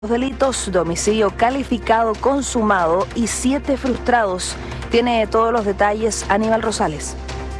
Delitos de homicidio calificado consumado y 7 frustrados. Tiene todos los detalles Aníbal Rosales.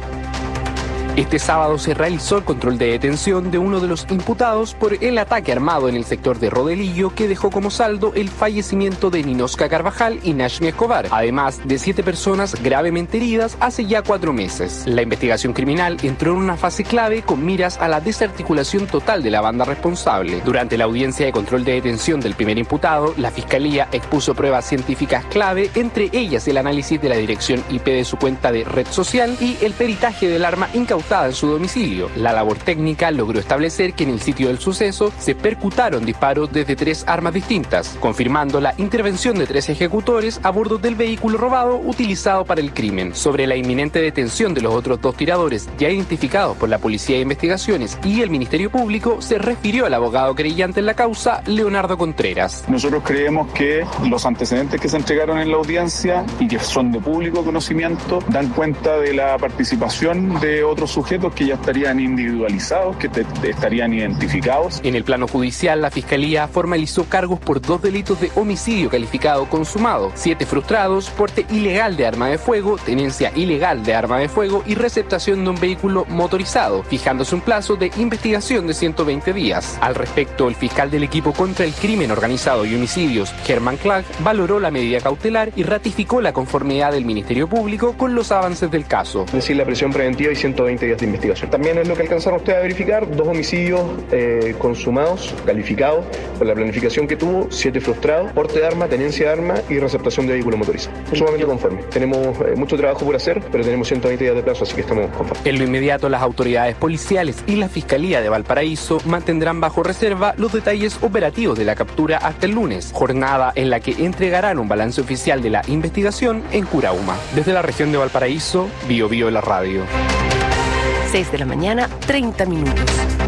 Este sábado se realizó el control de detención de uno de los imputados por el ataque armado en el sector de Rodelillo, que dejó como saldo el fallecimiento de Ninosca Carvajal y Nashmi Escobar, además de 7 personas gravemente heridas hace ya 4 meses. La investigación criminal entró en una fase clave con miras a la desarticulación total de la banda responsable. Durante la audiencia de control de detención del primer imputado, la Fiscalía expuso pruebas científicas clave, entre ellas el análisis de la dirección IP de su cuenta de red social y el peritaje del arma incautada en su domicilio. La labor técnica logró establecer que en el sitio del suceso se percutaron disparos desde 3 armas distintas, confirmando la intervención de 3 ejecutores a bordo del vehículo robado utilizado para el crimen. Sobre la inminente detención de los otros 2 tiradores ya identificados por la Policía de Investigaciones y el Ministerio Público, se refirió al abogado querellante en la causa, Leonardo Contreras. Nosotros creemos que los antecedentes que se entregaron en la audiencia y que son de público conocimiento dan cuenta de la participación de otros sujetos que ya estarían individualizados, que estarían identificados. En el plano judicial, la Fiscalía formalizó cargos por 2 delitos de homicidio calificado consumado, 7 frustrados, porte ilegal de arma de fuego, tenencia ilegal de arma de fuego y receptación de un vehículo motorizado, fijándose un plazo de investigación de 120 días. Al respecto, el fiscal del equipo contra el crimen organizado y homicidios, Germán Clag, valoró la medida cautelar y ratificó la conformidad del Ministerio Público con los avances del caso. Es decir, la prisión preventiva y 120 días de investigación. También es lo que alcanzaron ustedes a verificar: 2 homicidios consumados, calificados por la planificación que tuvo, 7 frustrados, porte de arma, tenencia de arma y receptación de vehículo motorizado. Sumamente conforme. Tenemos mucho trabajo por hacer, pero tenemos 120 días de plazo, así que estamos conformes. En lo inmediato, las autoridades policiales y la Fiscalía de Valparaíso mantendrán bajo reserva los detalles operativos de la captura hasta el lunes, jornada en la que entregarán un balance oficial de la investigación en Curauma. Desde la región de Valparaíso, Bio la radio. 6 de la mañana, 30 minutos.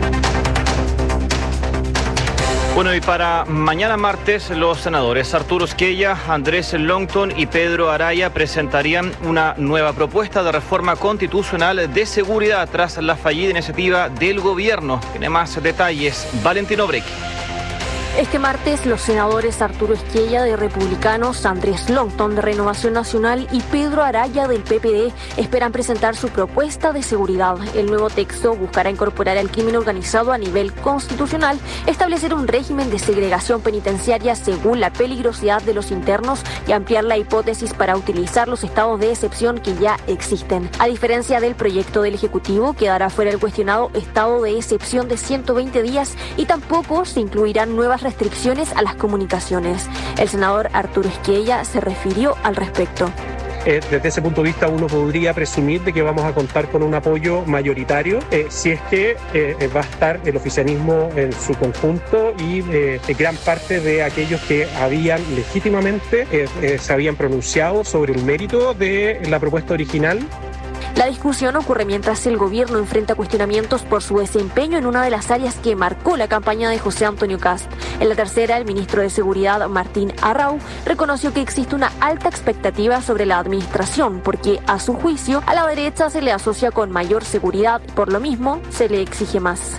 Bueno, y para mañana martes, los senadores Arturo Esquella, Andrés Longton y Pedro Araya presentarían una nueva propuesta de reforma constitucional de seguridad tras la fallida iniciativa del gobierno. Tiene más detalles Valentino Brequi. Este martes, los senadores Arturo Esquella, de Republicanos, Andrés Longton, de Renovación Nacional, y Pedro Araya, del PPD, esperan presentar su propuesta de seguridad. El nuevo texto buscará incorporar al crimen organizado a nivel constitucional, establecer un régimen de segregación penitenciaria según la peligrosidad de los internos y ampliar la hipótesis para utilizar los estados de excepción que ya existen. A diferencia del proyecto del Ejecutivo, quedará fuera el cuestionado estado de excepción de 120 días y tampoco se incluirán nuevas restricciones a las comunicaciones. El senador Arturo Esquella se refirió al respecto. Desde ese punto de vista, uno podría presumir de que vamos a contar con un apoyo mayoritario si es que va a estar el oficialismo en su conjunto y gran parte de aquellos que habían legítimamente se habían pronunciado sobre el mérito de la propuesta original. La discusión ocurre mientras el gobierno enfrenta cuestionamientos por su desempeño en una de las áreas que marcó la campaña de José Antonio Kast. En la tercera, el ministro de Seguridad, Martín Arrau, reconoció que existe una alta expectativa sobre la administración, porque, a su juicio, a la derecha se le asocia con mayor seguridad, por lo mismo, se le exige más.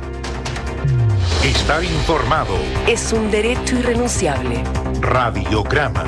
Estar informado es un derecho irrenunciable. Radiograma.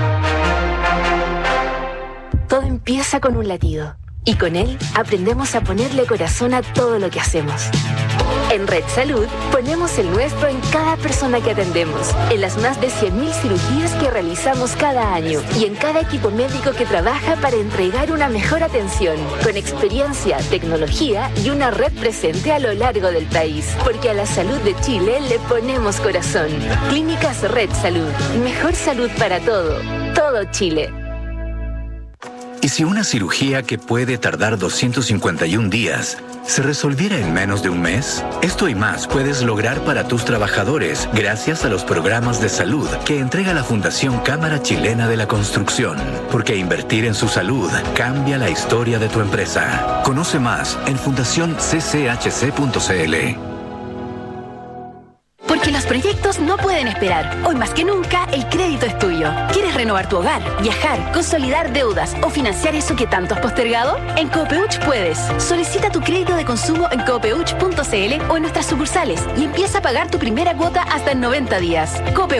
Todo empieza con un latido. Y con él aprendemos a ponerle corazón a todo lo que hacemos. En Red Salud ponemos el nuestro en cada persona que atendemos, en las más de 100.000 cirugías que realizamos cada año y en cada equipo médico que trabaja para entregar una mejor atención, con experiencia, tecnología y una red presente a lo largo del país. Porque a la salud de Chile le ponemos corazón. Clínicas Red Salud. Mejor salud para todo. Todo Chile. ¿Y si una cirugía que puede tardar 251 días se resolviera en menos de un mes? Esto y más puedes lograr para tus trabajadores gracias a los programas de salud que entrega la Fundación Cámara Chilena de la Construcción. Porque invertir en su salud cambia la historia de tu empresa. Conoce más en fundacioncchc.cl. Porque los proyectos no pueden esperar. Hoy más que nunca, el crédito es tuyo. ¿Quieres renovar tu hogar, viajar, consolidar deudas o financiar eso que tanto has postergado? En Copeuch puedes. Solicita tu crédito de consumo en copeuch.cl o en nuestras sucursales y empieza a pagar tu primera cuota hasta en 90 días. Copeuch.